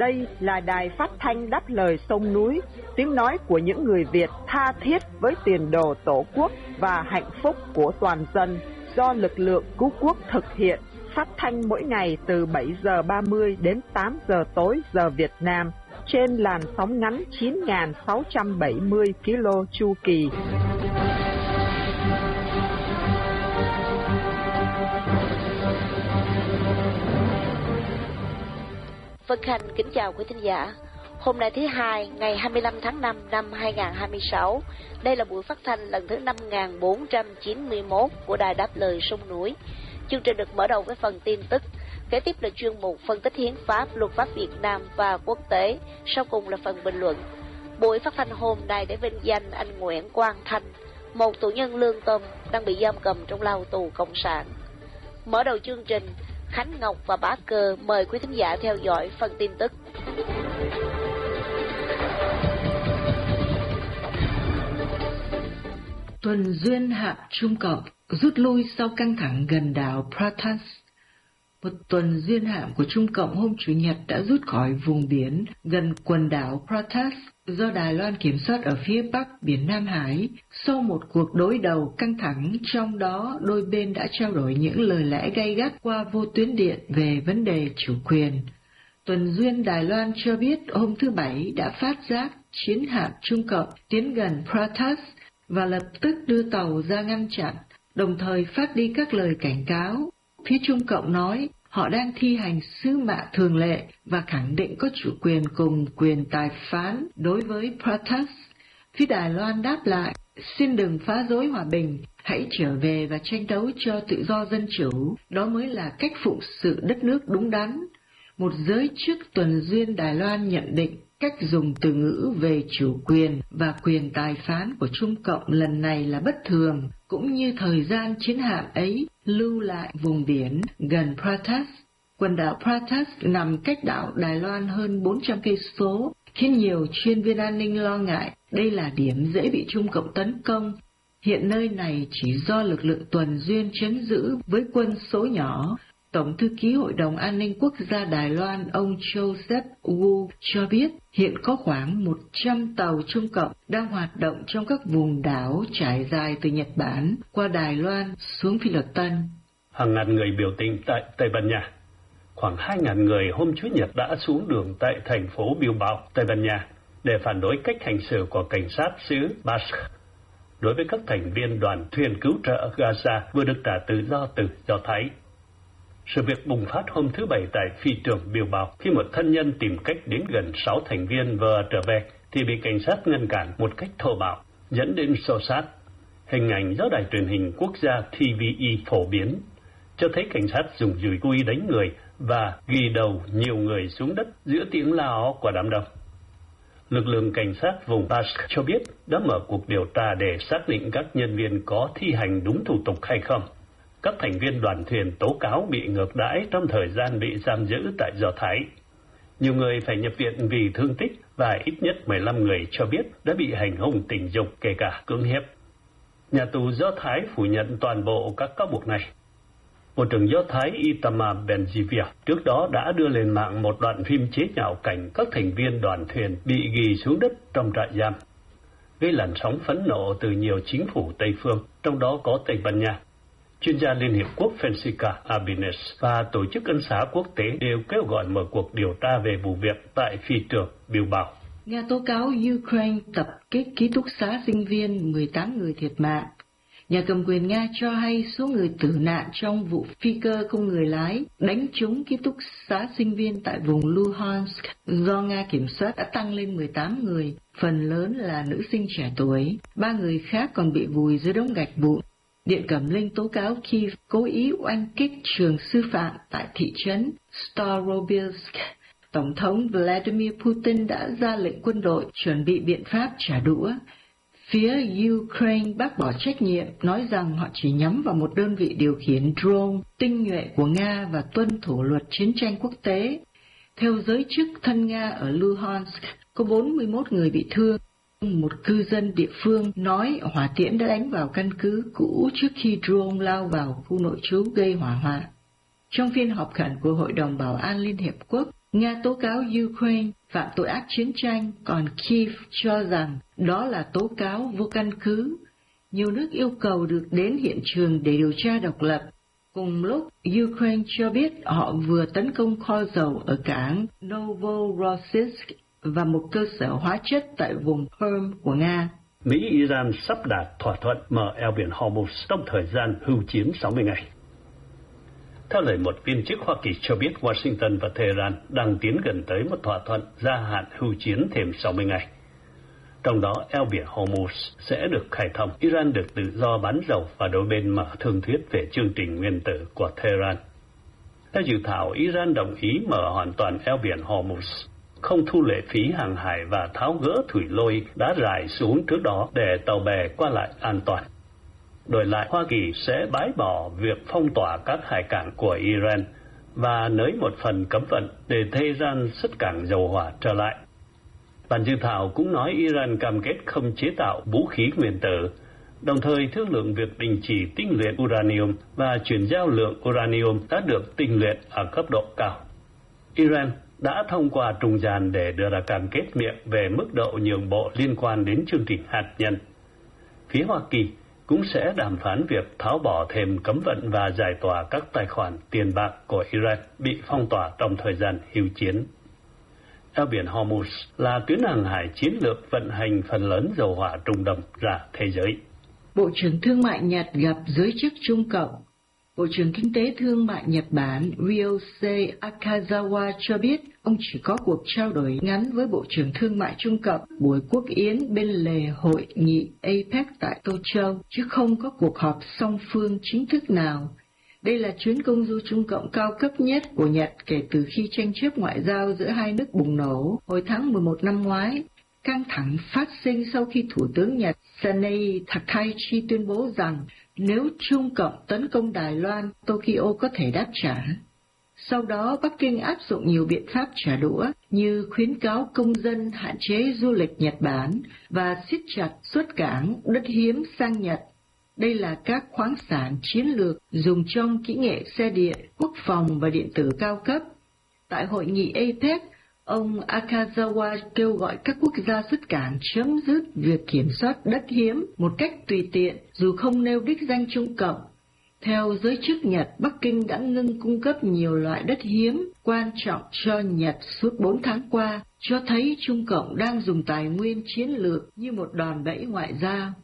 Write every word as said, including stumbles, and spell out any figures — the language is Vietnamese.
Đây là đài phát thanh đáp lời sông núi, tiếng nói của những người Việt tha thiết với tiền đồ Tổ quốc và hạnh phúc của toàn dân, do lực lượng cứu quốc thực hiện, phát thanh mỗi ngày từ bảy giờ ba mươi đến tám giờ tối giờ Việt Nam, trên làn sóng ngắn chín nghìn sáu trăm bảy mươi ki lô héc chu kỳ. Vân Khanh kính chào quý thính giả. Hôm nay thứ hai, ngày hai mươi lăm tháng năm năm hai nghìn không trăm hai mươi sáu, đây là buổi phát thanh lần thứ năm nghìn bốn trăm chín mươi mốt của Đài Đáp Lời Sông Núi. Chương trình được mở đầu với phần tin tức, kế tiếp là chuyên mục phân tích hiến pháp, luật pháp Việt Nam và quốc tế, sau cùng là phần bình luận. Buổi phát thanh hôm nay để vinh danh anh Nguyễn Quang Thanh, một tù nhân lương tâm đang bị giam cầm trong lao tù cộng sản. Mở đầu chương trình, Khánh Ngọc và Bá Cơ mời quý thính giả theo dõi phần tin tức. Tuần duyên hạm Trung Cộng rút lui sau căng thẳng gần đảo Pratas. Một tuần duyên hạm của Trung Cộng hôm Chủ nhật đã rút khỏi vùng biển gần quần đảo Pratas do Đài Loan kiểm soát ở phía bắc biển Nam Hải, sau một cuộc đối đầu căng thẳng, trong đó đôi bên đã trao đổi những lời lẽ gay gắt qua vô tuyến điện về vấn đề chủ quyền. Tuần duyên Đài Loan cho biết hôm thứ Bảy đã phát giác chiến hạm Trung Cộng tiến gần Pratas và lập tức đưa tàu ra ngăn chặn, đồng thời phát đi các lời cảnh cáo. Phía Trung Cộng nói họ đang thi hành sứ mạng thường lệ và khẳng định có chủ quyền cùng quyền tài phán đối với Pratas. Phía Đài Loan đáp lại, xin đừng phá rối hòa bình, hãy trở về và tranh đấu cho tự do dân chủ, đó mới là cách phụng sự đất nước đúng đắn. Một giới chức tuần duyên Đài Loan nhận định cách dùng từ ngữ về chủ quyền và quyền tài phán của Trung Cộng lần này là bất thường, cũng như thời gian chiến hạm ấy lưu lại vùng biển gần Pratas. Quần đảo Pratas nằm cách đảo Đài Loan hơn bốn trăm cây số, khiến nhiều chuyên viên an ninh lo ngại đây là điểm dễ bị Trung Cộng tấn công. Hiện nơi này chỉ do lực lượng tuần duyên trấn giữ với quân số nhỏ. Tổng thư ký Hội đồng An ninh Quốc gia Đài Loan ông Joseph Wu cho biết hiện có khoảng một trăm tàu Trung Cộng đang hoạt động trong các vùng đảo trải dài từ Nhật Bản qua Đài Loan xuống Phi Luật Tân. Hàng ngàn người biểu tình tại Tây Ban Nha. Khoảng hai ngàn người hôm Chủ nhật đã xuống đường tại thành phố Bilbao, Tây Ban Nha để phản đối cách hành xử của cảnh sát xứ Basque đối với các thành viên đoàn thuyền cứu trợ Gaza vừa được trả tự do từ Do Thái. Sự việc bùng phát hôm thứ Bảy tại phi trường Bilbao khi một thân nhân tìm cách đến gần sáu thành viên vừa trở về thì bị cảnh sát ngăn cản một cách thô bạo, dẫn đến xô xát. Hình ảnh do đài truyền hình quốc gia T V E phổ biến cho thấy cảnh sát dùng dùi cui đánh người và ghi đầu nhiều người xuống đất giữa tiếng la ó của đám đông. Lực lượng cảnh sát vùng Basque cho biết đã mở cuộc điều tra để xác định các nhân viên có thi hành đúng thủ tục hay không. Các thành viên đoàn thuyền tố cáo bị ngược đãi trong thời gian bị giam giữ tại Do Thái. Nhiều người phải nhập viện vì thương tích và ít nhất mười lăm người cho biết đã bị hành hung tình dục, kể cả cưỡng hiếp. Nhà tù Do Thái phủ nhận toàn bộ các cáo buộc này. Bộ trưởng Do Thái Itamar Ben-Gvir trước đó đã đưa lên mạng một đoạn phim chế nhạo cảnh các thành viên đoàn thuyền bị ghi xuống đất trong trại giam, gây làn sóng phẫn nộ từ nhiều chính phủ Tây phương, trong đó có Tây Ban Nha. Chuyên gia Liên Hiệp Quốc Francesca Albines và Tổ chức Ân xá Quốc tế đều kêu gọi mở cuộc điều tra về vụ việc tại phi trường Bilbao. Nga tố cáo Ukraine tập kích ký túc xá sinh viên, mười tám người thiệt mạng. Nhà cầm quyền Nga cho hay số người tử nạn trong vụ phi cơ không người lái đánh trúng ký túc xá sinh viên tại vùng Luhansk do Nga kiểm soát đã tăng lên mười tám người, phần lớn là nữ sinh trẻ tuổi, ba người khác còn bị vùi dưới đống gạch vụn. Điện Cẩm Linh tố cáo Kiev cố ý oanh kích trường sư phạm tại thị trấn Starobilsk. Tổng thống Vladimir Putin đã ra lệnh quân đội chuẩn bị biện pháp trả đũa. Phía Ukraine bác bỏ trách nhiệm, nói rằng họ chỉ nhắm vào một đơn vị điều khiển drone tinh nhuệ của Nga và tuân thủ luật chiến tranh quốc tế. Theo giới chức thân Nga ở Luhansk, có bốn mươi mốt người bị thương. Một cư dân địa phương nói hỏa tiễn đã đánh vào căn cứ cũ trước khi drone lao vào khu nội trú gây hỏa hoạn. Trong phiên họp khẩn của Hội đồng Bảo an Liên Hiệp Quốc, Nga tố cáo Ukraine phạm tội ác chiến tranh, còn Kiev cho rằng đó là tố cáo vô căn cứ. Nhiều nước yêu cầu được đến hiện trường để điều tra độc lập. Cùng lúc, Ukraine cho biết họ vừa tấn công kho dầu ở cảng Novorossiysk và một cơ sở hóa chất tại vùng Perm của Nga. Mỹ-Iran sắp đạt thỏa thuận mở eo biển Hormuz trong thời gian hưu chiến sáu mươi ngày. Theo lời một viên chức Hoa Kỳ cho biết, Washington và Tehran đang tiến gần tới một thỏa thuận gia hạn hưu chiến thêm sáu mươi ngày. Trong đó, eo biển Hormuz sẽ được khai thông, Iran được tự do bán dầu và đôi bên mở thương thuyết về chương trình nguyên tử của Tehran. Theo dự thảo, Iran đồng ý mở hoàn toàn eo biển Hormuz, không thu lệ phí hàng hải và tháo gỡ thủy lôi đã rải xuống trước đó để tàu bè qua lại an toàn. Đổi lại, Hoa Kỳ sẽ bãi bỏ việc phong tỏa các hải cảng của Iran và nới một phần cấm vận để Tehran xuất cảng dầu hỏa trở lại. Bản dự thảo cũng nói Iran cam kết không chế tạo vũ khí nguyên tử, đồng thời thương lượng việc đình chỉ tinh luyện uranium và chuyển giao lượng uranium đã được tinh luyện ở cấp độ cao. Iran đã thông qua trung gian để đưa ra cam kết miệng về mức độ nhượng bộ liên quan đến chương trình hạt nhân. Phía Hoa Kỳ cũng sẽ đàm phán việc tháo bỏ thêm cấm vận và giải tỏa các tài khoản tiền bạc của Iran bị phong tỏa trong thời gian hưu chiến. Eo biển Hormuz là tuyến hàng hải chiến lược vận hành phần lớn dầu hỏa Trung Đông ra thế giới. Bộ trưởng Thương mại Nhật gặp giới chức Trung Cộng. Bộ trưởng Kinh tế Thương mại Nhật Bản Ryose Akazawa cho biết ông chỉ có cuộc trao đổi ngắn với Bộ trưởng Thương mại Trung Cộng buổi quốc yến bên lề hội nghị a pếc tại Tô Châu, chứ không có cuộc họp song phương chính thức nào. Đây là chuyến công du Trung Cộng cao cấp nhất của Nhật kể từ khi tranh chấp ngoại giao giữa hai nước bùng nổ hồi tháng mười một năm ngoái. Căng thẳng phát sinh sau khi Thủ tướng Nhật Sanae Takaichi tuyên bố rằng nếu Trung Cộng tấn công Đài Loan, Tokyo có thể đáp trả. Sau đó, Bắc Kinh áp dụng nhiều biện pháp trả đũa như khuyến cáo công dân hạn chế du lịch Nhật Bản và siết chặt xuất cảng đất hiếm sang Nhật. Đây là các khoáng sản chiến lược dùng trong kỹ nghệ xe điện, quốc phòng và điện tử cao cấp. Tại hội nghị a pếc, ông Akazawa kêu gọi các quốc gia xuất cảng chấm dứt việc kiểm soát đất hiếm một cách tùy tiện dù không nêu đích danh Trung Cộng. Theo giới chức Nhật, Bắc Kinh đã ngưng cung cấp nhiều loại đất hiếm quan trọng cho Nhật suốt bốn tháng qua, cho thấy Trung Cộng đang dùng tài nguyên chiến lược như một đòn bẩy ngoại giao.